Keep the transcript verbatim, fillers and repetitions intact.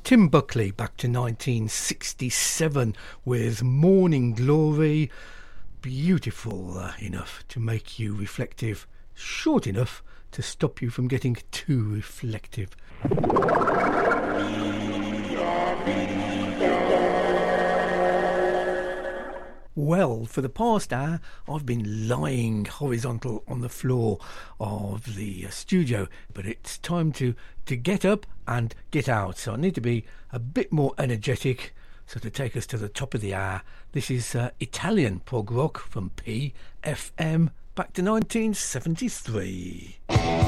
Tim Buckley back to nineteen sixty-seven with Morning Glory. Beautiful uh, enough to make you reflective, short enough to stop you from getting too reflective. Well, for the past hour, I've been lying horizontal on the floor of the uh, studio, but it's time to, to get up and get out. So I need to be a bit more energetic. So to take us to the top of the hour, this is uh, Italian prog rock from P F M back to nineteen seventy-three.